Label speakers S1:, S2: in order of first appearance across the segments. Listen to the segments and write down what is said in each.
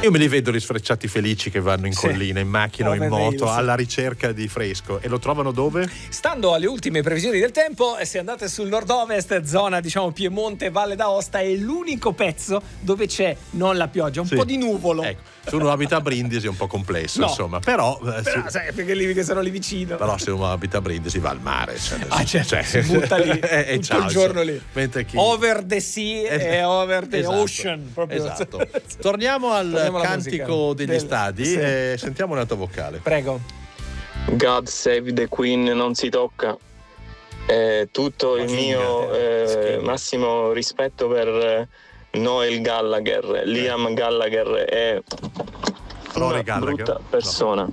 S1: Io me li vedo gli sfrecciati felici che vanno in collina, in macchina o in moto, alla ricerca di fresco. E lo trovano dove?
S2: Stando alle ultime previsioni del tempo, se andate sul nord-ovest, zona diciamo Piemonte, Valle d'Aosta, è l'unico pezzo dove c'è non la pioggia, un po' di nuvolo.
S1: Ecco, se uno abita a Brindisi è un po' complesso, insomma. Però
S2: sai, perché lì che sono lì vicino.
S1: Però se uno abita a Brindisi va al mare.
S2: Si butta lì tutto il giorno lì. Over the sea e over the ocean. Proprio.
S1: Esatto. Torniamo al cantico degli stadi e sentiamo una tua vocale.
S2: Prego.
S3: God Save the Queen non si tocca. Tutto il mio massimo rispetto per Noel Gallagher. Liam Gallagher è una brutta persona.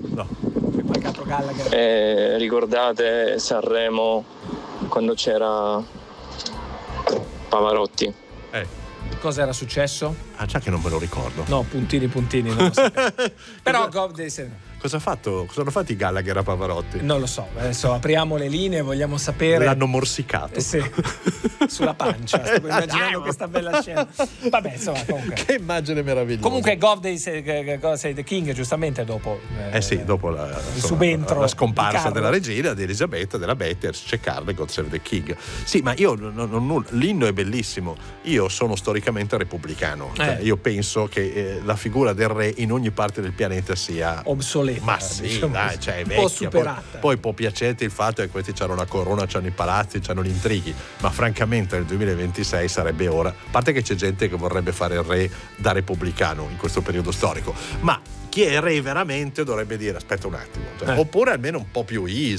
S3: Ricordate Sanremo quando c'era Pavarotti?
S2: Cosa era successo?
S1: Già che non me lo ricordo.
S2: No, puntini, non lo so. Però
S1: Cosa hanno fatto i Gallagher a Pavarotti?
S2: Non lo so, adesso apriamo le linee, vogliamo sapere.
S1: L'hanno morsicato.
S2: Sì. Sulla pancia, sto immaginando questa bella scena. Vabbè, insomma, comunque.
S1: Che immagine meravigliosa.
S2: Comunque God Save the King, giustamente dopo
S1: dopo
S2: il subentro,
S1: la scomparsa della regina, di Elisabetta, della Betters, c'è Carlo, God Save the King. Sì, ma io l'inno è bellissimo. Io sono storicamente repubblicano. Cioè, io penso che la figura del re in ogni parte del pianeta sia
S2: obsoleta.
S1: Ma sì, diciamo, dai, cioè è vecchia,
S2: un po' superata.
S1: Poi può piacerti il fatto che questi c'hanno una corona, c'hanno i palazzi, c'hanno gli intrighi, ma francamente nel 2026 sarebbe ora. A parte che c'è gente che vorrebbe fare il re da repubblicano in questo periodo storico, ma chi è re veramente dovrebbe dire aspetta un attimo, oppure almeno un po' più easy.